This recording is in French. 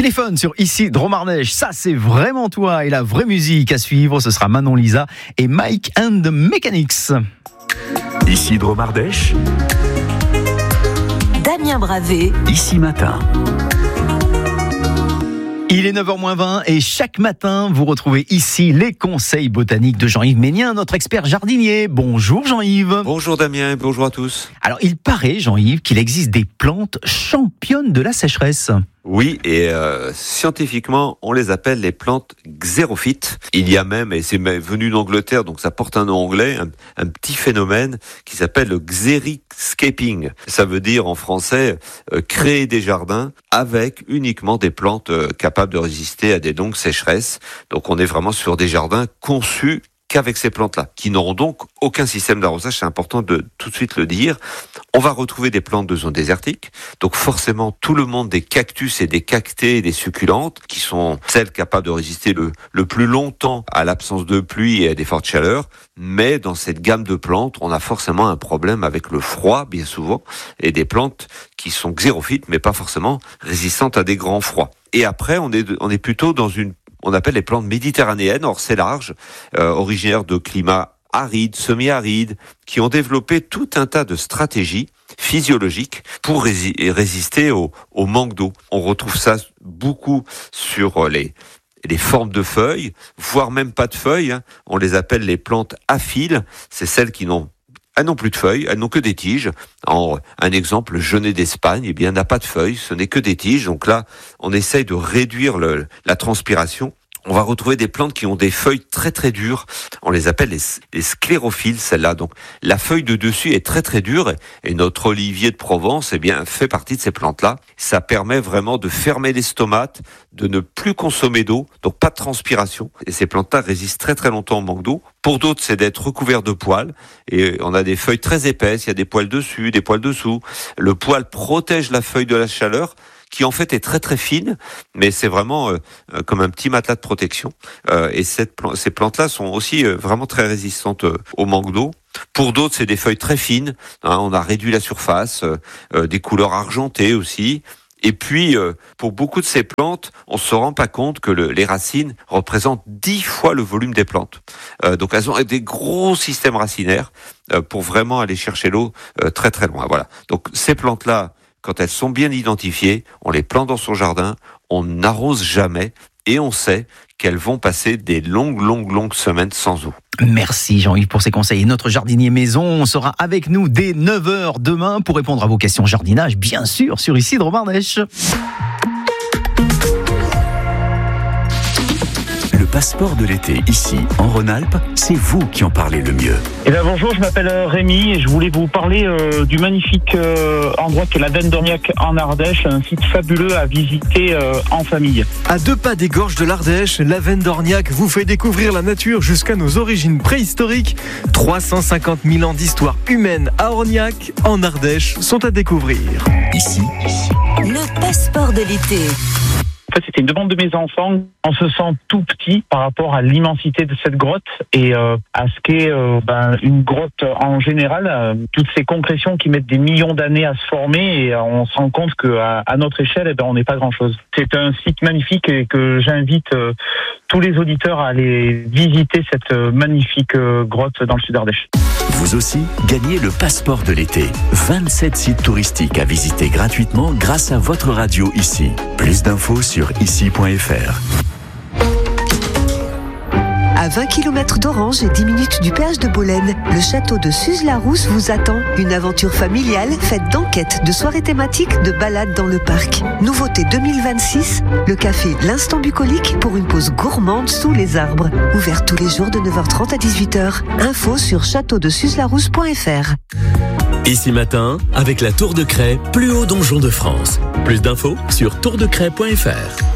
Téléphone sur Ici Drôme Ardèche, ça c'est vraiment toi. Et la vraie musique à suivre, ce sera Manon Lisa et Mike and the Mechanics. Ici Drôme Ardèche, Damien Bravé, Ici Matin. Il est 9h-20 et chaque matin, vous retrouvez ici les conseils botaniques de Jean-Yves Ménien, notre expert jardinier. Bonjour Jean-Yves. Bonjour Damien et bonjour à tous. Alors il paraît, Jean-Yves, qu'il existe des plantes championnes de la sécheresse. Oui, et scientifiquement, on les appelle les plantes xérophytes. Il y a même, et c'est venu d'Angleterre, donc ça porte un nom anglais, un petit phénomène qui s'appelle le xeriscaping. Ça veut dire en français créer des jardins avec uniquement des plantes capables de résister à des longues sécheresses. Donc on est vraiment sur des jardins conçus qu'avec ces plantes-là, qui n'auront donc aucun système d'arrosage, c'est important de tout de suite le dire. On va retrouver des plantes de zone désertique, donc forcément tout le monde des cactus et des cactées et des succulentes, qui sont celles capables de résister le plus longtemps à l'absence de pluie et à des fortes chaleurs, mais dans cette gamme de plantes, on a forcément un problème avec le froid, bien souvent, et des plantes qui sont xérophytes, mais pas forcément résistantes à des grands froids. Et après, on est plutôt dans on appelle les plantes méditerranéennes, or c'est large, originaires de climats arides, semi-arides, qui ont développé tout un tas de stratégies physiologiques pour résister au manque d'eau. On retrouve ça beaucoup sur les formes de feuilles, voire même pas de feuilles, hein. On les appelle les plantes aphiles, c'est celles qui n'ont plus de feuilles, elles n'ont que des tiges. Un exemple, le genêt d'Espagne, n'a pas de feuilles, ce n'est que des tiges. Donc là, on essaye de réduire la transpiration. On va retrouver des plantes qui ont des feuilles très très dures. On les appelle les sclérophiles, celles-là. Donc la feuille de dessus est très très dure et notre olivier de Provence, fait partie de ces plantes-là. Ça permet vraiment de fermer les stomates, de ne plus consommer d'eau, donc pas de transpiration. Et ces plantes-là résistent très très longtemps au manque d'eau. Pour d'autres, c'est d'être recouvert de poils. Et on a des feuilles très épaisses, il y a des poils dessus, des poils dessous. Le poil protège la feuille de la chaleur, qui en fait est très très fine, mais c'est vraiment comme un petit matelas de protection. Et ces plantes-là sont aussi vraiment très résistantes au manque d'eau. Pour d'autres, c'est des feuilles très fines. Hein, on a réduit la surface, des couleurs argentées aussi. Et puis, pour beaucoup de ces plantes, on se rend pas compte que les racines représentent 10 fois le volume des plantes. Donc, elles ont des gros systèmes racinaires pour vraiment aller chercher l'eau très très loin. Voilà. Donc, ces plantes-là, quand elles sont bien identifiées, on les plante dans son jardin, on n'arrose jamais et on sait qu'elles vont passer des longues semaines sans eau. Merci Jean-Yves pour ces conseils. Et notre jardinier maison sera avec nous dès 9h demain pour répondre à vos questions jardinage, bien sûr, sur Ici Drôme Ardèche. Le passeport de l'été, ici, en Rhône-Alpes, c'est vous qui en parlez le mieux. Bonjour, je m'appelle Rémi et je voulais vous parler du magnifique endroit qu'est la Veine d'Orniac en Ardèche, un site fabuleux à visiter en famille. À 2 pas des gorges de l'Ardèche, la Veine d'Orniac vous fait découvrir la nature jusqu'à nos origines préhistoriques. 350 000 ans d'histoire humaine à Orniac, en Ardèche, sont à découvrir. Ici, le passeport de l'été. En fait, c'était une demande de mes enfants. On se sent tout petit par rapport à l'immensité de cette grotte et à ce qu'est une grotte en général. Toutes ces concrétions qui mettent des millions d'années à se former et on se rend compte qu'à notre échelle, on n'est pas grand-chose. C'est un site magnifique et que j'invite tous les auditeurs à aller visiter cette magnifique grotte dans le sud d'Ardèche. vous aussi, gagnez le passeport de l'été. 27 sites touristiques à visiter gratuitement grâce à votre radio ici. Plus d'infos sur ici.fr. À 20 km d'Orange et 10 minutes du péage de Bolène, le château de Suze-la-Rousse vous attend. Une aventure familiale faite d'enquêtes, de soirées thématiques, de balades dans le parc. Nouveauté 2026, le café L'Instant Bucolique pour une pause gourmande sous les arbres. Ouvert tous les jours de 9h30 à 18h. Info sur châteaudesuze-la-rousse.fr. Ici matin, avec la Tour de Craie, plus haut donjon de France. Plus d'infos sur tourdecraie.fr.